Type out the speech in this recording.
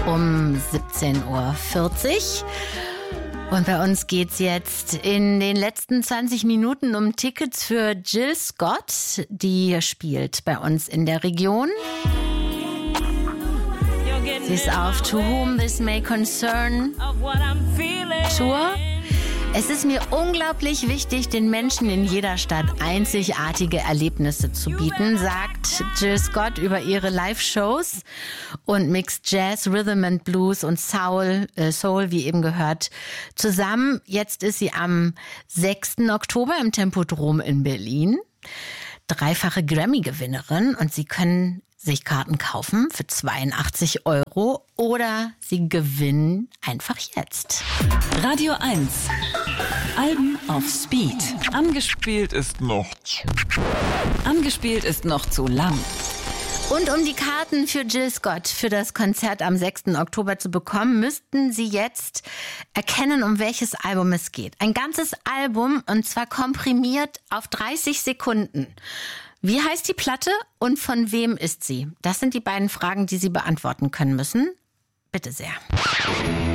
um 17:40 Uhr. Und bei uns geht's jetzt in den letzten 20 Minuten um Tickets für Jill Scott. Die spielt bei uns in der Region. Sie ist auf To Whom This May Concern Tour. Es ist mir unglaublich wichtig, den Menschen in jeder Stadt einzigartige Erlebnisse zu bieten, sagt Jill Scott über ihre Live-Shows und mixt Jazz, Rhythm and Blues und Soul, wie eben gehört, zusammen. Jetzt ist sie am 6. Oktober im Tempodrom in Berlin. Dreifache Grammy-Gewinnerin und Sie können sich Karten kaufen für 82 € oder Sie gewinnen einfach jetzt. Radio 1. Alben auf Speed. Angespielt ist noch zu lang. Und um die Karten für Jill Scott für das Konzert am 6. Oktober zu bekommen, müssten Sie jetzt erkennen, um welches Album es geht. Ein ganzes Album und zwar komprimiert auf 30 Sekunden. Wie heißt die Platte und von wem ist sie? Das sind die beiden Fragen, die Sie beantworten können müssen. Bitte sehr.